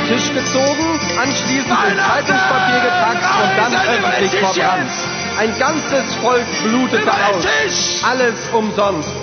Tisch gezogen, anschließend in Zeitungspapier gepackt und dann öffentlich verbrannt. Ein ganzes Volk blutete aus. Alles umsonst.